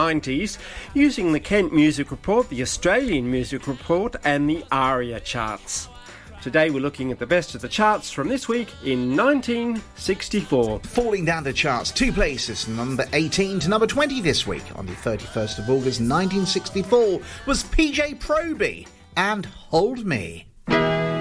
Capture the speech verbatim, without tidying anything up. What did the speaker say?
nineties using the Kent Music Report, the Australian Music Report and the ARIA charts. Today we're looking at the best of the charts from this week in nineteen sixty-four. Falling down the charts two places from number eighteen to number twenty this week on the thirty-first of August nineteen sixty-four was P J Proby and Hold Me.